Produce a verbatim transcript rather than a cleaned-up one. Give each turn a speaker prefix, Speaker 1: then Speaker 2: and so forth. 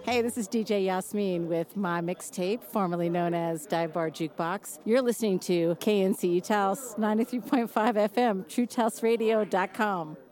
Speaker 1: Hey, this is D J Yasmin with my mixtape, formerly known as Dive Bar Jukebox. You're listening to K N C U Taos ninety-three point five F M, true taos radio dot com.